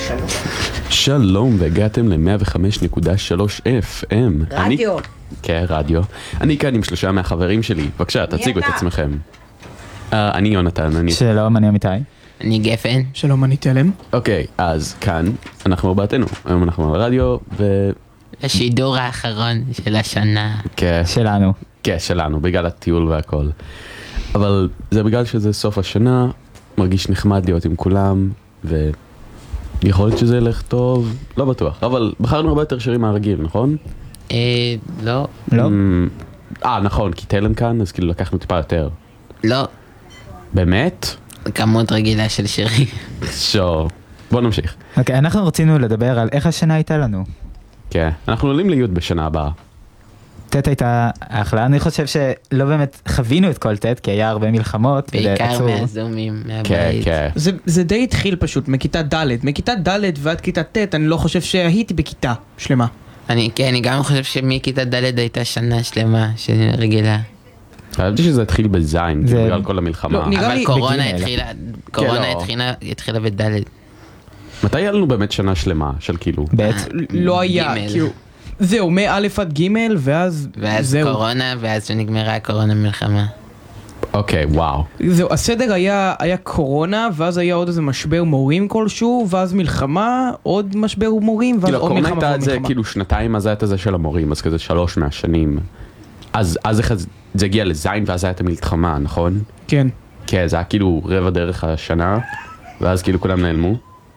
שלום, והגעתם ל-105.3 FM. רדיו. כן, רדיו. אני כאן עם 3 מהחברים שלי. בבקשה, תציגו את עצמכם. אני יונתן. שלום, אני אמיתי. אני גפן. שלום, אני תלם. אוקיי, אז כאן אנחנו ארבעתנו. היום אנחנו על רדיו ו... השידור האחרון של השנה. כן. שלנו. כן, שלנו, בגלל הטיול והכל. אבל זה בגלל שזה סוף השנה, מרגיש נחמד להיות עם כולם, ויכול להיות שזה ילך טוב, לא בטוח. אבל בחרנו הרבה יותר שירים מהרגיל, נכון? לא. לא? נכון, כי תלם כאן, אז כאילו לקחנו טיפה יותר. לא. באמת? כמות רגילה של שירים. בוא נמשיך. אוקיי, אנחנו רצינו לדבר על איך השנה הייתה לנו. כן, אנחנו עולים להיות בשנה הבאה. ט' הייתה אחלה, אני חושב שלא באמת חווינו את כל ט', כי היה הרבה מלחמות. בעיקר מהזומים, מהבית. כן, כן. זה די התחיל פשוט מכיתה ד', מכיתה ד' ועד כיתה ט', אני לא חושב שהייתי בכיתה שלמה. אני גם חושב שמכיתה ד' הייתה שנה שלמה רגילה. חשבתי שזה התחיל בזין, בגלל כל המלחמה. לא, נראה אבל לי קורונה התחילה בד'. מתי היה לנו באמת שנה שלמה של כאילו? ב'. לא היה, כאילו... זהו, מא' עד ג' ואז זהו. קורונה, ואז שנגמרה הקורונה מלחמה. אוקיי, וואו. זהו, הסדר היה קורונה, ואז היה עוד איזה משבר מורים כלשהו, ואז מלחמה, עוד משבר מורים, ואז עוד מלחמה. קורונה הייתה את זה כאילו שנתיים, אז היה את זה של המורים, אז כזה 3 מהשנים. אז זה הגיע לזין, ואז היה את המלחמה, נכון? כן. כן, זה היה כאילו רבע דרך השנה, ואז כאילו כולם נעלמו.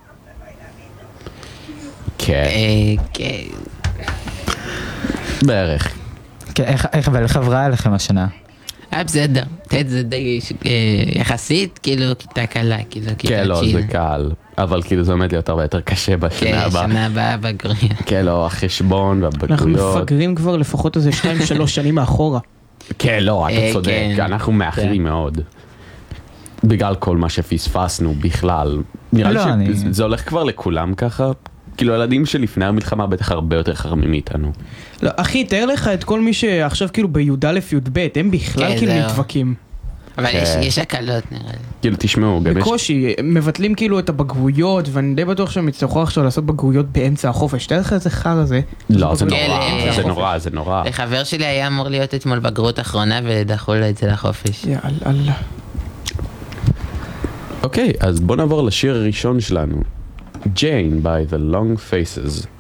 כן. בערך. איך עברה עליכם השנה? בסדר, זה די יחסית, כאילו כיתה קלה, כאילו כיתה כן, לא, צ'יל. זה קל, אבל כאילו זה עומד להיות הרבה יותר קשה בשנה הבאה. כן, שנה הבאה בגרויות. כן, לא, החשבון והבגרויות. אנחנו מפגרים כבר לפחות איזה 2-3 שנים מאחורה. כן, לא, אתה צודק, אנחנו מאחרים מאוד. בגלל כל מה שפספסנו בכלל. נראה לי שזה הולך כבר לכולם ככה. כאילו, הילדים שלפני המלחמה בטח הרבה יותר חרמים מאיתנו. לא, אחי, תאר לך את כל מי שעכשיו כאילו בי"א י"ב, הם בכלל כאילו מתווכעים. אבל יש הקלות נראה לי. כאילו, תשמעו, גם יש... בקושי, מבטלים כאילו את הבגרויות, ואני די בטוח שהם יצטרכו עכשיו לעשות בגרויות באמצע החופש. תאר לך איזה חר הזה. לא, זה נורא. לחבר שלי היה אמור להיות אתמול בגרות אחרונה, ודחו לו את זה לחופש. יאללה. אוקיי, אז בוא נעבור לשיר הראשון שלנו. Jane by the Long Faces.